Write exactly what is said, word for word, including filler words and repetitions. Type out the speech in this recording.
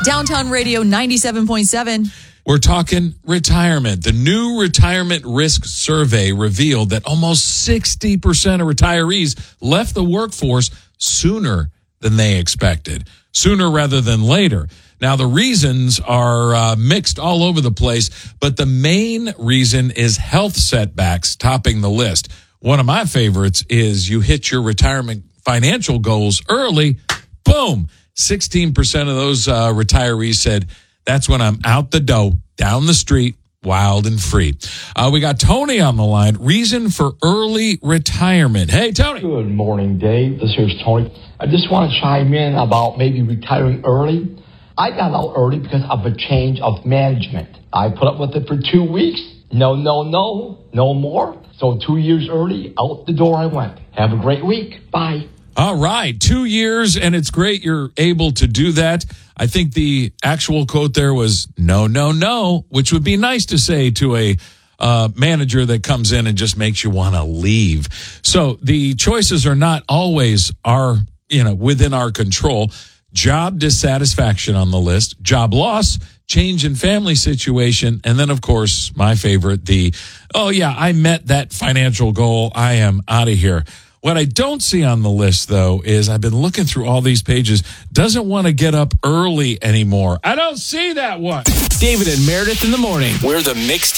Downtown Radio ninety-seven point seven. We're talking retirement. The new retirement risk survey revealed that almost sixty percent of retirees left the workforce sooner than they expected, sooner rather than later. Now, the reasons are uh, mixed all over the place, but the main reason is health setbacks topping the list. One of my favorites is you hit your retirement financial goals early, boom, sixteen percent of those uh, retirees said, that's when I'm out the door, down the street, wild and free. Uh, we got Tony on the line. Reason for early retirement. Hey, Tony. Good morning, Dave. This here's Tony. I just want to chime in about maybe retiring early. I got out early because of a change of management. I put up with it for two weeks. No, no, no, no more. So two years early, out the door I went. Have a great week. Bye. All right. Two years, and it's great you're able to do that. I think the actual quote there was, no, no, no, which would be nice to say to a uh, manager that comes in and just makes you want to leave. So the choices are not always our, you know, within our control. Job dissatisfaction on the list, job loss, change in family situation, and then, of course, my favorite, the, oh, yeah, I met that financial goal. I am out of here. What I don't see on the list, though, is I've been looking through all these pages, doesn't want to get up early anymore. I don't see that one. David and Meredith in the morning. We're the Mixed